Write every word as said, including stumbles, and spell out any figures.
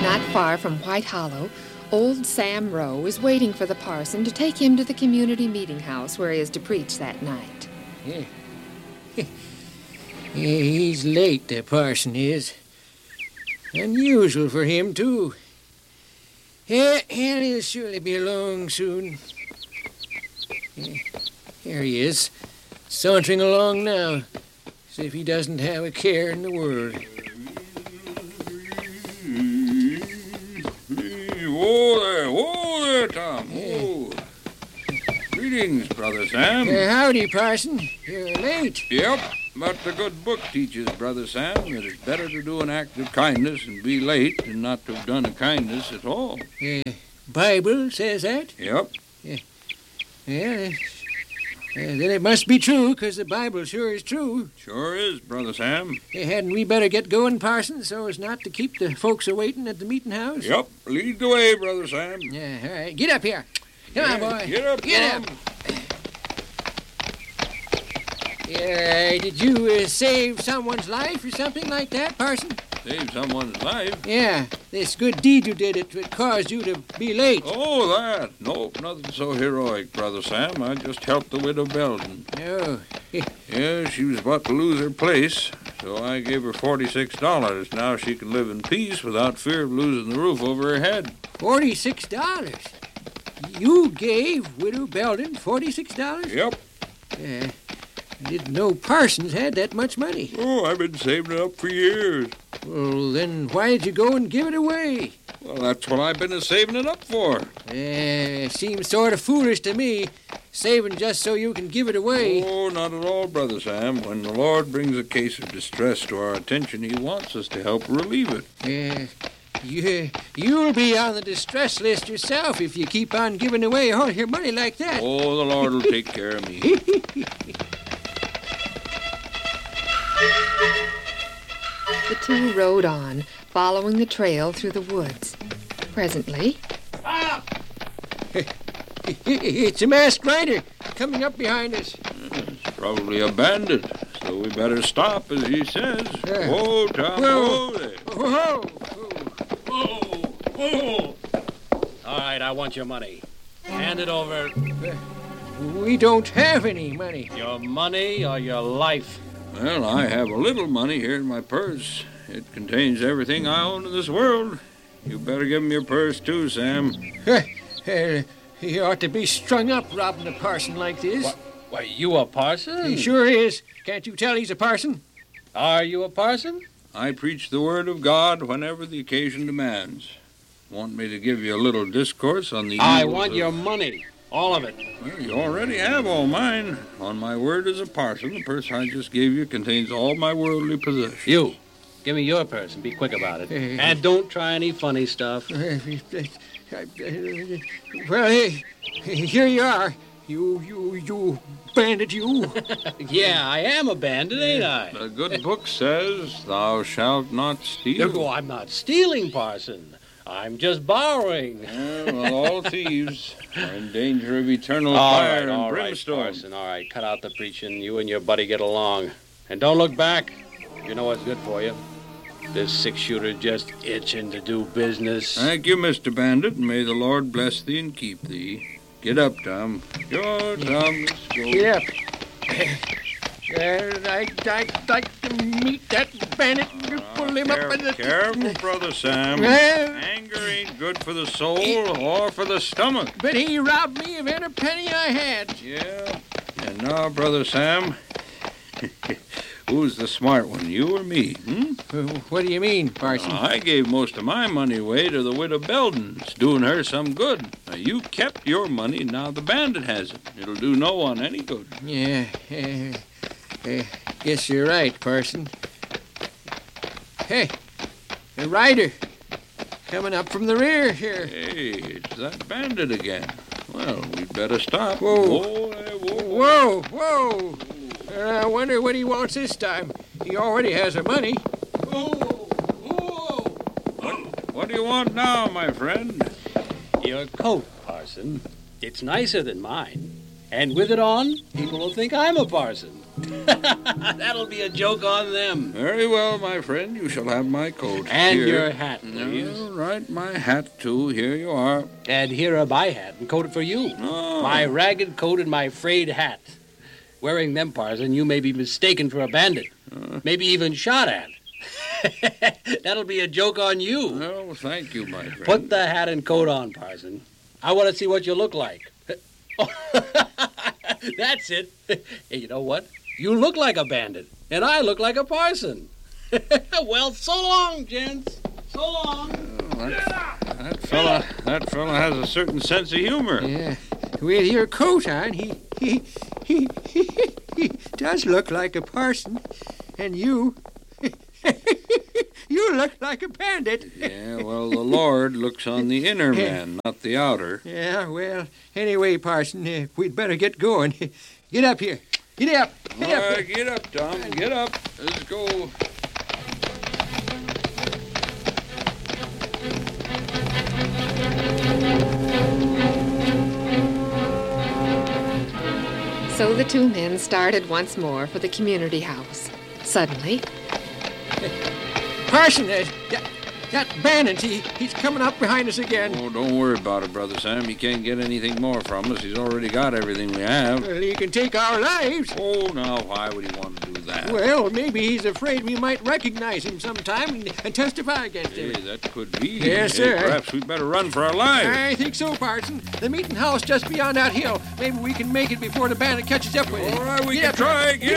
Not far from White Hollow, old Sam Rowe is waiting for the parson to take him to the community meeting house where he is to preach that night. Yeah. Yeah, he's late, the parson is. Unusual for him, too. Yeah, and he'll surely be along soon. Yeah, here he is, sauntering along now, as if he doesn't have a care in the world. Whoa there, whoa there, Tom. Whoa. Greetings, Brother Sam. Uh, howdy, parson. You're late. Yep, but the good book teaches, Brother Sam, that it's better to do an act of kindness and be late than not to have done a kindness at all. Uh, Bible says that? Yep. Yeah. Yeah, uh, then it must be true, 'cause the Bible sure is true. Sure is, Brother Sam. Uh, hadn't we better get going, parson, so as not to keep the folks a-waiting at the meeting house? Yep, lead the way, Brother Sam. Yeah, all right. Get up here. Come yeah, on, boy. Get up, Get Tom. up. Yeah, did you uh, save someone's life or something like that, parson? Save someone's life? Yeah, this good deed you did, it, it caused you to be late. Oh, that. Nope, nothing so heroic, Brother Sam. I just helped the widow Belden. Oh. Yeah, she was about to lose her place, so I gave her forty-six dollars. Now she can live in peace without fear of losing the roof over her head. forty-six dollars? You gave Widow Belden forty-six dollars? Yep. Yeah. I didn't know parsons had that much money. Oh, I've been saving it up for years. Well, then why did you go and give it away? Well, that's what I've been saving it up for. Eh, seems sort of foolish to me, saving just so you can give it away. Oh, not at all, Brother Sam. When the Lord brings a case of distress to our attention, he wants us to help relieve it. Eh, you, you'll be on the distress list yourself if you keep on giving away all your money like that. Oh, the Lord will take care of me. The two rode on, following the trail through the woods. Presently... Stop! It's a masked rider coming up behind us. It's probably a bandit, so we better stop, as he says. Yeah. Whoa, Tom, Whoa. whoa there. Whoa! Whoa! Whoa! All right, I want your money. Hand it over. We don't have any money. Your money or your life? Well, I have a little money here in my purse. It contains everything I own in this world. You better give me your purse, too, Sam. Uh, he ought to be strung up robbing a parson like this. What? Why, you a parson? He sure is. Can't you tell he's a parson? Are you a parson? I preach the word of God whenever the occasion demands. Want me to give you a little discourse on the I evils want of... your money. All of it. Well, you already have all mine. On my word as a parson, the purse I just gave you contains all my worldly possessions. You. Give me your purse and be quick about it. And don't try any funny stuff. Well, hey, here you are. You, you, you bandit, you. Yeah, I am a bandit, ain't I? The good book says, thou shalt not steal. Oh, I'm not stealing, parson. I'm just borrowing. Yeah, well, all thieves are in danger of eternal All fire right, and all right, brimstone. parson. All right, cut out the preaching. You and your buddy get along. And don't look back. You know what's good for you. This six-shooter just itching to do business. Thank you, Mister Bandit, and may the Lord bless thee and keep thee. Get up, Tom. Go, Tom. Let's go. Get up. Uh, I'd, I'd like to meet that bandit and pull him Care- up in the... Careful, Brother Sam. Well, Anger ain't good for the soul or for the stomach. but he robbed me of every penny I had. Yeah. And now, Brother Sam, who's the smart one, you or me? Hmm? Uh, What do you mean, parson? I gave most of my money away to the widow Belden. It's doing her some good. Now, you kept your money, now the bandit has it. It'll do no one any good. Yeah, uh, uh, guess you're right, parson. Hey, a rider coming up from the rear here. Hey, it's that bandit again. Well, we'd better stop. Whoa. Whoa, there, whoa. Whoa, whoa. Uh, I wonder what he wants this time. He already has the money. Whoa! Whoa! What, what do you want now, my friend? Your coat, parson. It's nicer than mine. And with it on, people will think I'm a parson. That'll be a joke on them. Very well, my friend. You shall have my coat. And Here. your hat, please. All right, my hat, too. Here you are. And here are my hat and coat it for you. Oh. My ragged coat and my frayed hat. Wearing them, Parson, you may be mistaken for a bandit. Uh. Maybe even shot at. That'll be a joke on you. Oh, thank you, my friend. Put the hat and coat on, Parson. I want to see what you look like. That's it. Hey, you know what? You look like a bandit, and I look like a parson. Well, so long, gents. So long. Oh, that, that fella, that fella has a certain sense of humor. Yeah. With your coat on, he, he, he, he, he does look like a parson. And you, you look like a bandit. Yeah, well, the Lord looks on the inner man, not the outer. Yeah, well, anyway, Parson, uh, we'd better get going. Get up here. Get up. Get All up. right, get up, Tom. Get up. Let's go. So the two men started once more for the community house. Suddenly, Parson, uh, that, that bandit, he, he's coming up behind us again. Oh, don't worry about it, Brother Sam. He can't get anything more from us. He's already got everything we have. Well, he can take our lives. Oh, now, why would he want to do that? Well, maybe he's afraid we might recognize him sometime and, and testify against Hey, him. that could be. Yes, Hey, sir. Perhaps we'd better run for our lives. I think so, Parson. The meeting house just beyond that hill. Maybe we can make it before the bandit catches up with us. All right, we Get can up. try. Get